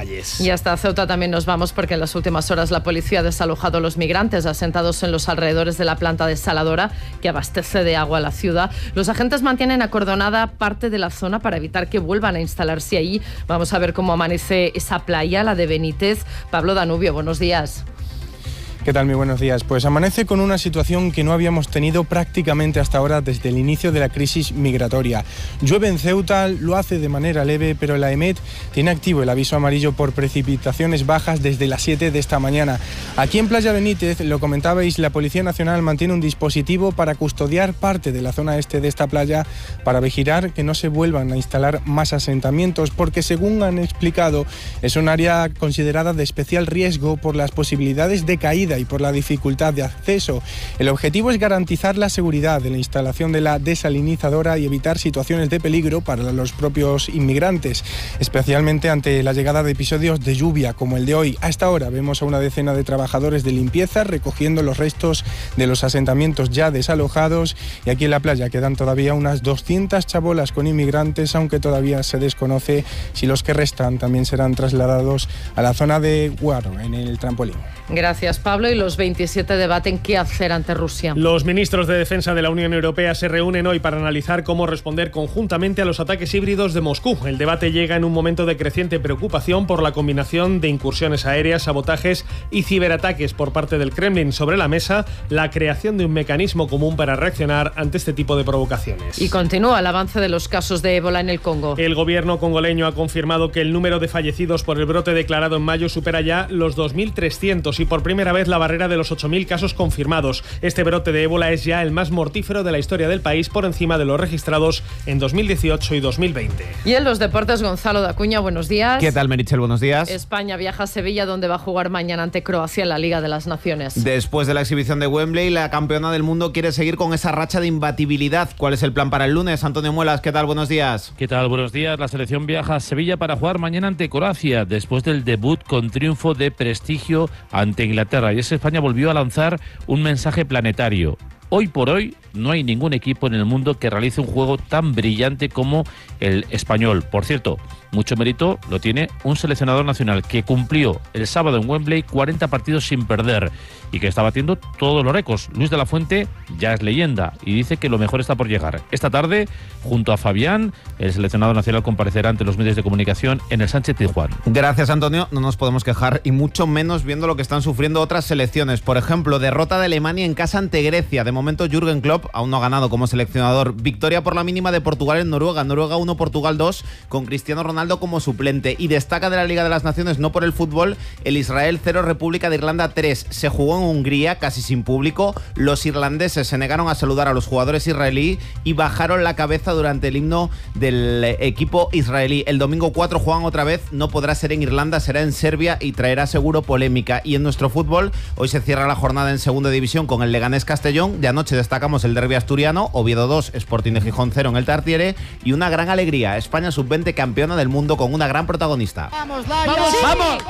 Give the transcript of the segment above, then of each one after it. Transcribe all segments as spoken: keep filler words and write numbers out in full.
calles. Y hasta Ceuta también nos vamos, porque en las últimas horas la policía ha desalojado a los migrantes asentados en los alrededores de la planta desaladora que abastece de agua a la ciudad. Los agentes mantienen acordonada parte de la zona para evitar que vuelvan a instalarse allí. Vamos a ver cómo amanece esa playa, la de Benítez. Pablo Danubio, buenos días. ¿Qué tal? Muy buenos días. Pues amanece con una situación que no habíamos tenido prácticamente hasta ahora desde el inicio de la crisis migratoria. Llueve en Ceuta, lo hace de manera leve, pero la EMET tiene activo el aviso amarillo por precipitaciones bajas desde las siete de esta mañana. Aquí en Playa Benítez, lo comentabais, la Policía Nacional mantiene un dispositivo para custodiar parte de la zona este de esta playa para vigilar que no se vuelvan a instalar más asentamientos, porque según han explicado, es un área considerada de especial riesgo por las posibilidades de caída y por la dificultad de acceso. El objetivo es garantizar la seguridad de la instalación de la desalinizadora y evitar situaciones de peligro para los propios inmigrantes, especialmente ante la llegada de episodios de lluvia como el de hoy. A esta hora vemos a una decena de trabajadores de limpieza recogiendo los restos de los asentamientos ya desalojados, y aquí en la playa quedan todavía unas doscientas chabolas con inmigrantes, aunque todavía se desconoce si los que restan también serán trasladados a la zona de Guaro, en el trampolín. Gracias, Pablo. Y los veintisiete debaten qué hacer ante Rusia. Los ministros de Defensa de la Unión Europea se reúnen hoy para analizar cómo responder conjuntamente a los ataques híbridos de Moscú. El debate llega en un momento de creciente preocupación por la combinación de incursiones aéreas, sabotajes y ciberataques por parte del Kremlin. Sobre la mesa, la creación de un mecanismo común para reaccionar ante este tipo de provocaciones. Y continúa el avance de los casos de ébola en el Congo. El gobierno congoleño ha confirmado que el número de fallecidos por el brote declarado en mayo supera ya los dos mil trescientos y por primera vez la barrera de los ocho mil casos confirmados. Este brote de ébola es ya el más mortífero de la historia del país, por encima de los registrados en dos mil dieciocho y dos mil veinte. Y en los deportes, Gonzalo Dacuña, buenos días. ¿Qué tal, Meritxell? Buenos días. España viaja a Sevilla, donde va a jugar mañana ante Croacia en la Liga de las Naciones. Después de la exhibición de Wembley, la campeona del mundo quiere seguir con esa racha de imbatibilidad. ¿Cuál es el plan para el lunes? Antonio Muelas, ¿qué tal? Buenos días. ¿Qué tal? Buenos días. La selección viaja a Sevilla para jugar mañana ante Croacia, después del debut con triunfo de prestigio ante Inglaterra. Y es España volvió a lanzar un mensaje planetario. Hoy por hoy no hay ningún equipo en el mundo que realice un juego tan brillante como el español. Por cierto, mucho mérito lo tiene un seleccionador nacional que cumplió el sábado en Wembley cuarenta partidos sin perder y que está batiendo todos los récords. Luis de la Fuente ya es leyenda y dice que lo mejor está por llegar. Esta tarde, junto a Fabián, el seleccionador nacional comparecerá ante los medios de comunicación en el Sánchez Pizjuán. Gracias, Antonio. No nos podemos quejar, y mucho menos viendo lo que están sufriendo otras selecciones. Por ejemplo, derrota de Alemania en casa ante Grecia. De momento, Jürgen Klopp aún no ha ganado como seleccionador. Victoria por la mínima de Portugal en Noruega. Noruega uno, Portugal dos, con Cristiano Ronaldo como suplente. Y destaca de la Liga de las Naciones, no por el fútbol, el Israel cero, República de Irlanda tres. Se jugó en Hungría, casi sin público. Los irlandeses se negaron a saludar a los jugadores israelíes y bajaron la cabeza durante el himno del equipo israelí. El domingo cuatro juegan otra vez. No podrá ser en Irlanda, será en Serbia y traerá seguro polémica. Y en nuestro fútbol, hoy se cierra la jornada en segunda división con el Leganés Castellón. De anoche destacamos el derbi asturiano, Oviedo dos, Sporting de Gijón cero en el Tartiere, y una gran alegría, España sub veinte campeona del mundo con una gran protagonista. ¡Vamos, Laia! ¡Vamos, ¡Sí! vamos!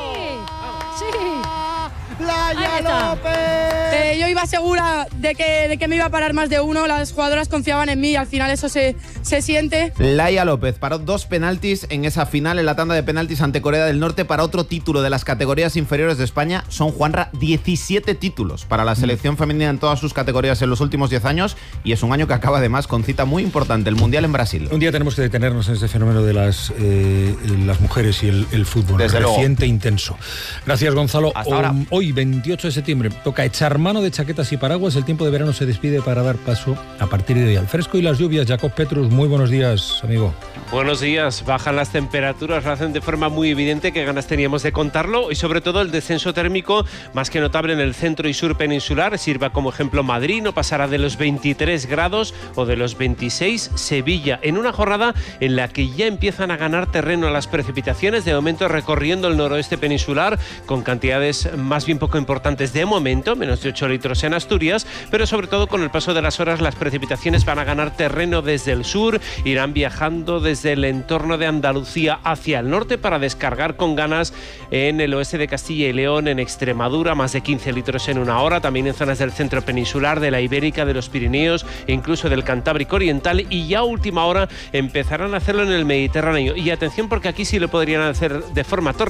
¡Sí! ¡Sí! ¡Laia López! Eh, yo iba segura de que, de que me iba a parar más de uno, las jugadoras confiaban en mí y al final eso se, se siente. Laia López paró dos penaltis en esa final, en la tanda de penaltis ante Corea del Norte, para otro título de las categorías inferiores de España. Son, Juanra, diecisiete títulos para la selección femenina en todas sus categorías en los últimos diez años, y es un año que acaba además con cita muy importante, el Mundial en Brasil. Un día tenemos que detenernos en ese fenómeno de las, eh, las mujeres y el, el fútbol. Desde reciente, luego. Intenso. Gracias, Gonzalo. Hasta ahora. Hoy, veintiocho de septiembre, toca echar mano de chaquetas y paraguas. El tiempo de verano se despide para dar paso a partir de hoy al fresco y las lluvias. Jacob Petrus, muy buenos días, amigo. Buenos días. Bajan las temperaturas, lo hacen de forma muy evidente, que ganas teníamos de contarlo, y sobre todo el descenso térmico más que notable en el centro y sur peninsular. Sirva como ejemplo Madrid, no pasará de los veintitrés grados, o de los veintiséis Sevilla, en una jornada en la que ya empiezan a ganar terreno las precipitaciones, de momento recorriendo el noroeste peninsular con cantidades más bien poco importantes de momento, menos de ocho litros en Asturias, pero sobre todo con el paso de las horas las precipitaciones van a ganar terreno desde el sur, irán viajando desde el entorno de Andalucía hacia el norte para descargar con ganas en el oeste de Castilla y León, en Extremadura, más de quince litros en una hora, también en zonas del centro peninsular, de la Ibérica, de los Pirineos e incluso del Cantábrico Oriental, y ya a última hora empezarán a hacerlo en el Mediterráneo. Y atención, porque aquí sí lo podrían hacer de forma torrencial